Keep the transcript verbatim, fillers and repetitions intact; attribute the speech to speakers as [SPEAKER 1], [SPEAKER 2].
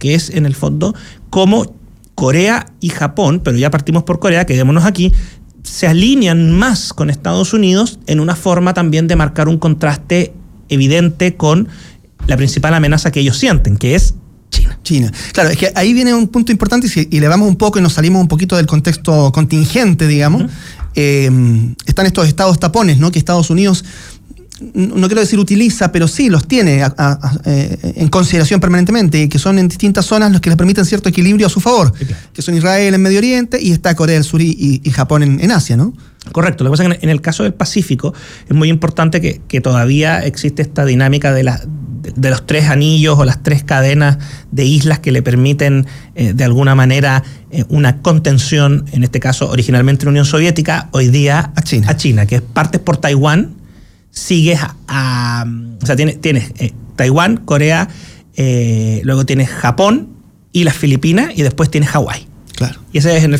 [SPEAKER 1] que es en el fondo cómo Corea y Japón, pero ya partimos por Corea, quedémonos aquí, se alinean más con Estados Unidos en una forma también de marcar un contraste evidente con la principal amenaza que ellos sienten, que es China.
[SPEAKER 2] China. Claro, es que ahí viene un punto importante y si elevamos un poco y nos salimos un poquito del contexto contingente, digamos, uh-huh. eh, están estos estados tapones, ¿no? Que Estados Unidos, no quiero decir utiliza, pero sí los tiene a, a, a, eh, en consideración permanentemente, que son en distintas zonas los que les permiten cierto equilibrio a su favor, sí, claro. Que son Israel en Medio Oriente y está Corea del Sur y, y, y Japón en, en Asia, ¿no?
[SPEAKER 1] Correcto. Lo que pasa es que en el caso del Pacífico es muy importante que, que todavía existe esta dinámica de, la, de, de los tres anillos o las tres cadenas de islas que le permiten eh, de alguna manera eh, una contención, en este caso originalmente la Unión Soviética, hoy día
[SPEAKER 2] a China,
[SPEAKER 1] a China que partes por Taiwán, sigues a, a o sea, tienes, tienes eh, Taiwán, Corea, eh, luego tienes Japón y las Filipinas y después tienes Hawái.
[SPEAKER 2] Claro.
[SPEAKER 1] Y ese es en el